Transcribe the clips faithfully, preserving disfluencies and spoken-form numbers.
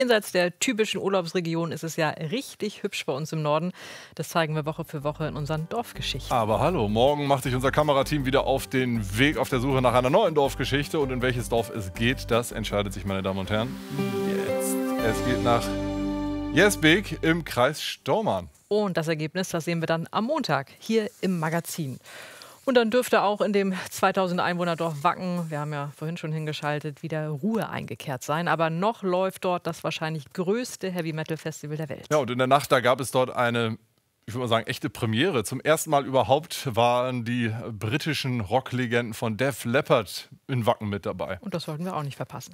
Jenseits der typischen Urlaubsregion ist es ja richtig hübsch bei uns im Norden. Das zeigen wir Woche für Woche in unseren Dorfgeschichten. Aber hallo, morgen macht sich unser Kamerateam wieder auf den Weg auf der Suche nach einer neuen Dorfgeschichte. Und in welches Dorf es geht, das entscheidet sich, meine Damen und Herren. Jetzt. Es geht nach Jesbeek im Kreis Stormarn. Und das Ergebnis, das sehen wir dann am Montag hier im Magazin. Und dann dürfte auch in dem zweitausend Einwohner-Dorf Wacken, wir haben ja vorhin schon hingeschaltet, wieder Ruhe eingekehrt sein. Aber noch läuft dort das wahrscheinlich größte Heavy-Metal-Festival der Welt. Ja, und in der Nacht, da gab es dort eine, ich würde mal sagen, echte Premiere. Zum ersten Mal überhaupt waren die britischen Rocklegenden von Def Leppard in Wacken mit dabei. Und das sollten wir auch nicht verpassen.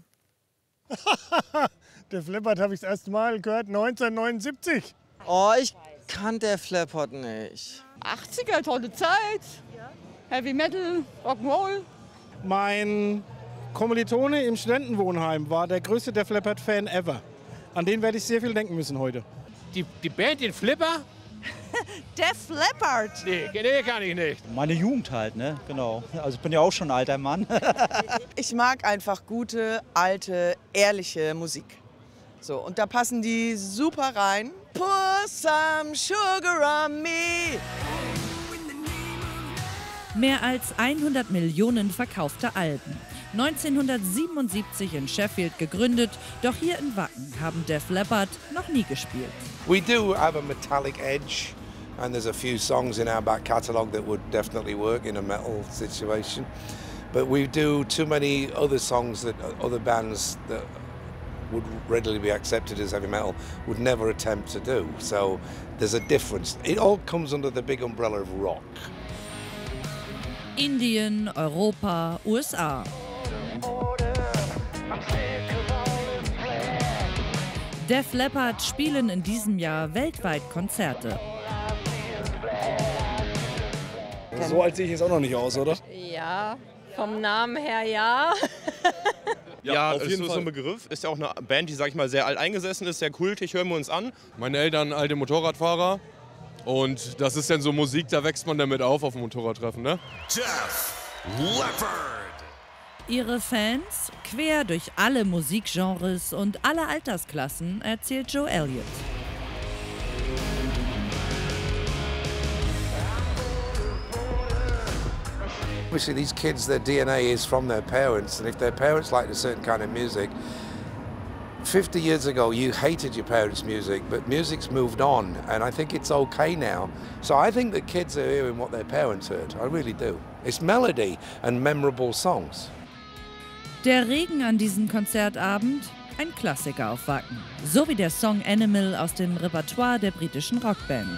Def Leppard habe ich das erste Mal gehört neunzehnhundertneunundsiebzig. Oh, ich kann Def Leppard nicht. achtziger, tolle Zeit. Heavy Metal, Rock'n'Roll. Mein Kommilitone im Studentenwohnheim war der größte Def Leppard-Fan ever. An den werde ich sehr viel denken müssen heute. Die, die Band, den Flipper? Def Leppard. Nee, nee, kann ich nicht. Meine Jugend halt, ne? Genau. Also ich bin ja auch schon ein alter Mann. Ich mag einfach gute, alte, ehrliche Musik. So, und da passen die super rein. Pour some sugar on me. Mehr als hundert Millionen verkaufte Alben. neunzehnhundertsiebenundsiebzig in Sheffield gegründet, doch hier in Wacken haben Def Leppard noch nie gespielt. We do have a metallic edge, and there's a few songs in our back catalogue that would definitely work in a metal situation. But we do too many other songs that other bands that would readily be accepted as heavy metal would never attempt to do. So there's a difference. It all comes under the big umbrella of rock. Indien, Europa, U S A. Def Leppard spielen in diesem Jahr weltweit Konzerte. So alt sehe ich jetzt auch noch nicht aus, oder? Ja, vom Namen her ja. Ja, ja, auf jeden Fall. So ein Begriff. Ist ja auch eine Band, die, sag ich mal, sehr alt eingesessen ist, sehr kultig, hören wir uns an. Meine Eltern alte Motorradfahrer. Und das ist dann so Musik, da wächst man damit auf auf dem Motorradtreffen, ne? Def Leppard. Ihre Fans quer durch alle Musikgenres und alle Altersklassen, erzählt Joe Elliott. Obviously these kids, their D N A is from their parents, and if their parents liked a certain kind of music, fifty years ago you hated your parents' music, but music's moved on, and I think it's okay now. So I think the kids are hearing what their parents heard. I really do. It's melody and memorable songs. Der Regen an diesem Konzertabend, ein Klassiker auf Wacken. So wie der Song Animal aus dem Repertoire der britischen Rockband.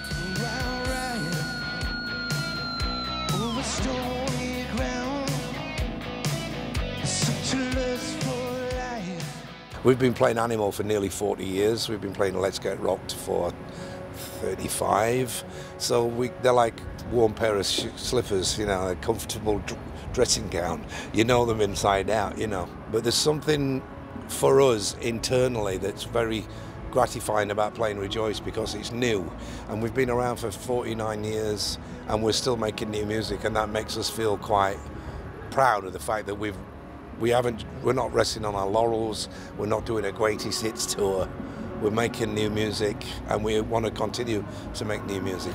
We've been playing Animal for nearly forty years. We've been playing Let's Get Rocked for thirty-five. So we, they're like warm pair of sh slippers, you know, a comfortable dr dressing gown. You know them inside out, you know. But there's something for us internally that's very gratifying about playing Rejoice because it's new. And we've been around for forty-nine years and we're still making new music, and that makes us feel quite proud of the fact that we've We haven't, we're not resting on our laurels, we're not doing a greatest hits tour, we're making new music and we want to continue to make new music.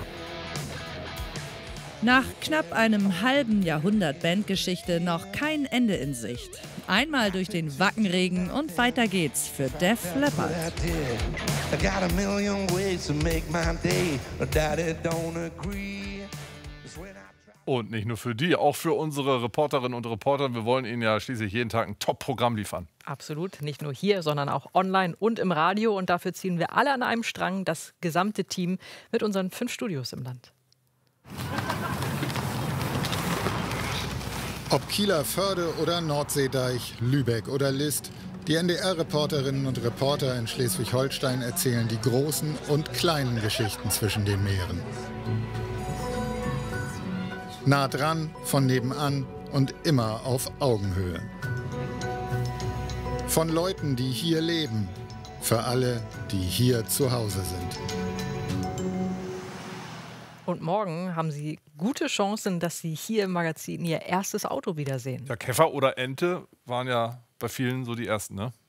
Nach knapp einem halben Jahrhundert Bandgeschichte noch kein Ende in Sicht. Einmal durch den Wackenregen und weiter geht's für Def Leppard. Und nicht nur für die, auch für unsere Reporterinnen und Reporter. Wir wollen Ihnen ja schließlich jeden Tag ein Top-Programm liefern. Absolut, nicht nur hier, sondern auch online und im Radio. Und dafür ziehen wir alle an einem Strang, das gesamte Team mit unseren fünf Studios im Land. Ob Kieler Förde oder Nordseedeich, Lübeck oder List, die N D R-Reporterinnen und Reporter in Schleswig-Holstein erzählen die großen und kleinen Geschichten zwischen den Meeren. Nah dran, von nebenan und immer auf Augenhöhe. Von Leuten, die hier leben, für alle, die hier zu Hause sind. Und morgen haben Sie gute Chancen, dass Sie hier im Magazin Ihr erstes Auto wiedersehen. Ja, Käfer oder Ente waren ja bei vielen so die ersten, ne?